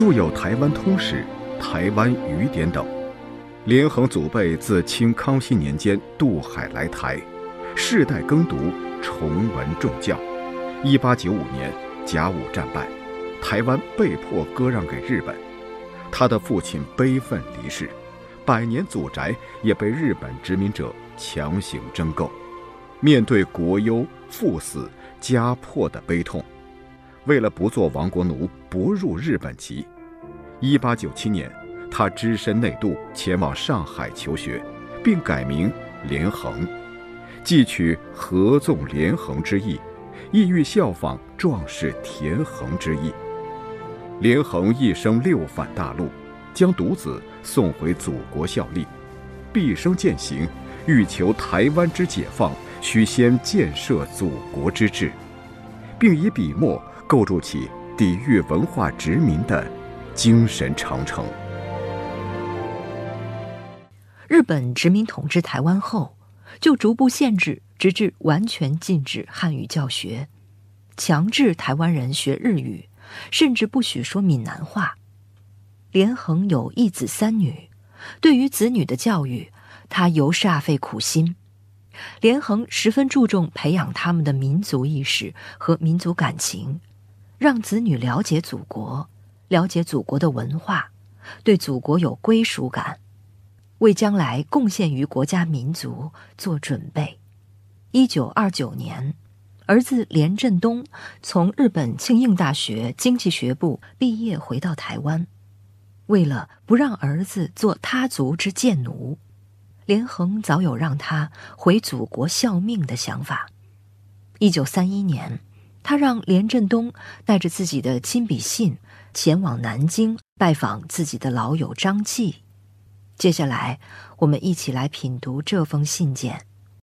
著有《台湾通史》《台湾语典》等。连横祖辈自清康熙年间渡海来台，世代耕读，崇文重教。1895年甲午战败，台湾被迫割让给日本，他的父亲悲愤离世，100年祖宅也被日本殖民者强行征购。面对国忧、父死、家破的悲痛，为了不做亡国奴，不入日本籍，1897年他只身内渡前往上海求学，并改名连横，既取合纵连横之意，意欲效仿壮士田横之意。连横一生六返大陆，将独子送回祖国效力，毕生践行欲求台湾之解放，须先建设祖国之志，并以笔墨构筑起抵御文化殖民的精神长城。 日本殖民统治台湾后，就逐步限制，直至完全禁止汉语教学，强制台湾人学日语，甚至不许说闽南话。连横有1子3女，对于子女的教育，他尤煞费苦心。连横十分注重培养他们的民族意识和民族感情，让子女了解祖国，了解祖国的文化，对祖国有归属感，为将来贡献于国家民族做准备。1929年，儿子连振东从日本庆应大学经济学部毕业回到台湾，为了不让儿子做他族之贱奴，连横早有让他回祖国效命的想法。1931年，他让连振东带着自己的亲笔信前往南京拜访自己的老友张继。接下来，我们一起来品读这封信件。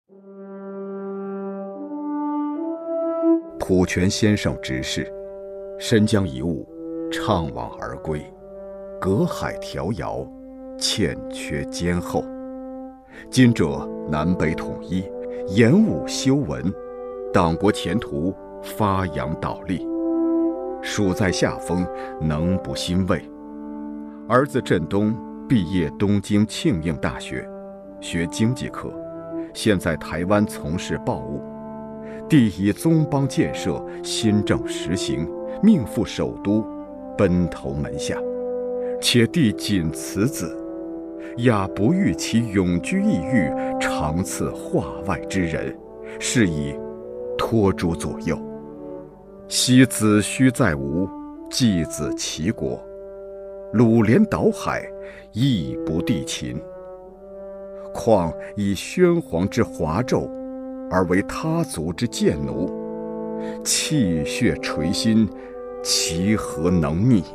普全先生直事，身将一物，怅惘而归，隔海迢遥，欠缺坚厚。今者南北统一，严武修文，党国前途发扬倒立，属在下风，能不欣慰？儿子振东毕业东京庆应大学，学经济科，现在台湾从事报务。帝以宗邦建设，新政实行，命赴首都，奔投门下。且帝仅此子，亚不欲其永居异域，常赐化外之人，是以托诸左右。昔子虚在吴，继子齐国，鲁连岛海，亦不地秦。况以宣皇之华胄，而为他族之贱奴，气血垂心，其何能逆？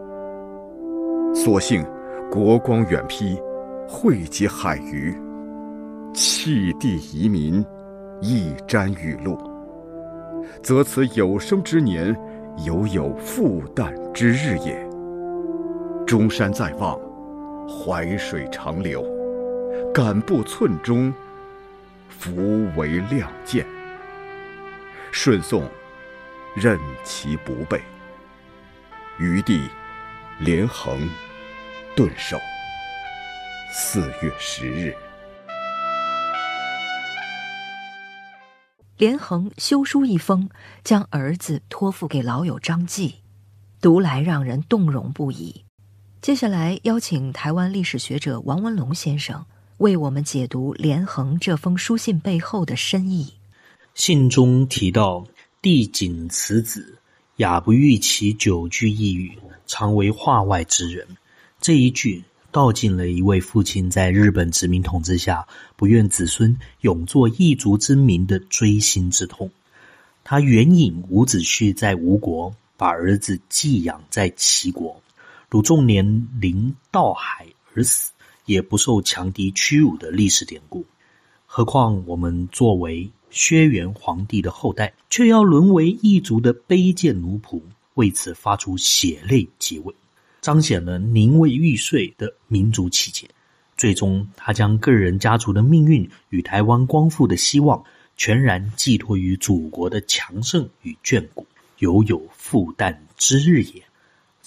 所幸国光远披，惠及海隅，弃地移民，一沾雨露，则此有生之年，犹有复旦之日也。中山在望，淮水长流，敢步寸中，弗为亮剑。顺宋任其不备。余弟连横顿首，4月10日。 连横修书一封，将儿子托付给老友张继，读来让人动容不已。接下来邀请台湾历史学者王文龙先生为我们解读连横这封书信背后的深意。 信中提到帝谨此子，亚不欲其久居异域，常为化外之人。这一句道尽了一位父亲在日本殖民统治下不愿子孙永作异族之民的锥心之痛。他援引伍子胥在吴国把儿子寄养在齐国，如仲年临渡海而死，也不受强敌屈辱的历史典故。何况我们作为轩辕皇帝的后代，却要沦为异族的卑贱奴仆，为此发出血泪结尾，彰显了宁为玉碎的民族气节。最终他将个人家族的命运与台湾光复的希望全然寄托于祖国的强盛与眷顾，犹有复旦之日也。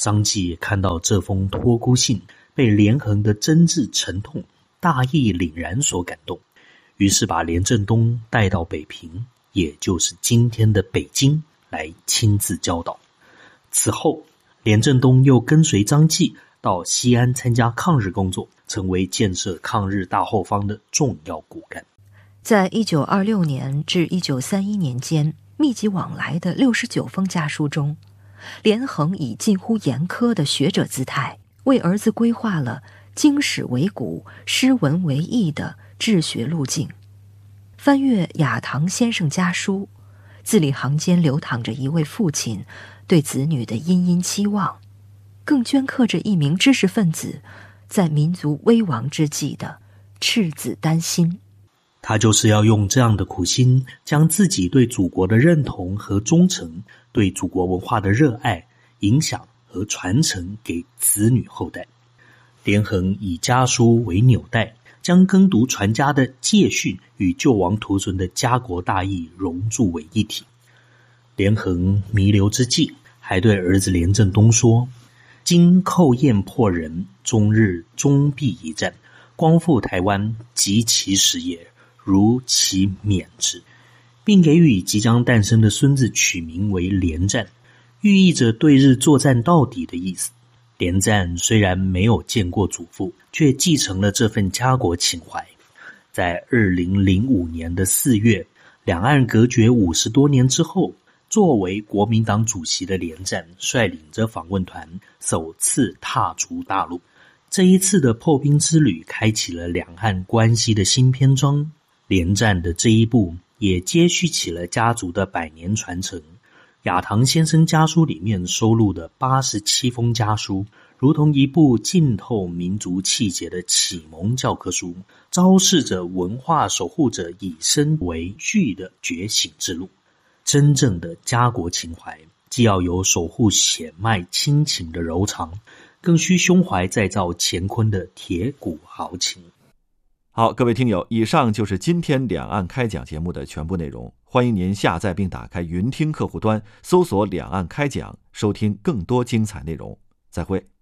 张继看到这封托孤信，被连横的真挚沉痛、大义凛然所感动，于是把连震东带到北平，也就是今天的北京，来亲自教导。此后，连震东又跟随张继到西安参加抗日工作，成为建设抗日大后方的重要骨干。 在1926年至1931年间密集往来的69封家书中，连横以近乎严苛的学者姿态，为儿子规划了经史为骨、诗文为义的治学路径。翻阅亚堂先生家书，字里行间流淌着一位父亲对子女的殷殷期望，更镌刻着一名知识分子在民族危亡之际的赤子丹心。 他就是要用这样的苦心，将自己对祖国的认同和忠诚，对祖国文化的热爱、影响和传承给子女后代。连横以家书为纽带，将耕读传家的戒训与救亡图存的家国大义融铸为一体。连横弥留之际，还对儿子连震东说：今寇燕破人，终日终必一战，光复台湾及其时也，如其免之，并给予即将诞生的孙子取名为连战，寓意着对日作战到底的意思。连战虽然没有见过祖父，却继承了这份家国情怀。在2005年的4月，两岸隔绝50多年之后，作为国民党主席的连战率领着访问团首次踏足大陆。这一次的破冰之旅开启了两岸关系的新篇章。连战的这一步也接续起了家族的100年传承。亚堂先生家书里面收录的87封家书，如同一部浸透民族气节的启蒙教科书，昭示着文化守护者以身为序的觉醒之路。真正的家国情怀，既要有守护血脉亲情的柔肠，更需胸怀再造乾坤的铁骨豪情。 好，各位听友，以上就是今天两岸开讲节目的全部内容。欢迎您下载并打开云听客户端，搜索两岸开讲，收听更多精彩内容。再会。